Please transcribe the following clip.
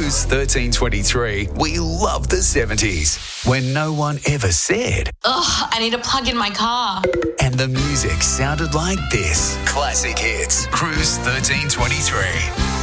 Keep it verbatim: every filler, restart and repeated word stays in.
Cruise thirteen twenty-three, we love the seventies, when no one ever said, Ugh, I need a plug in my car. and the music sounded like this. Classic hits. Cruise thirteen twenty-three.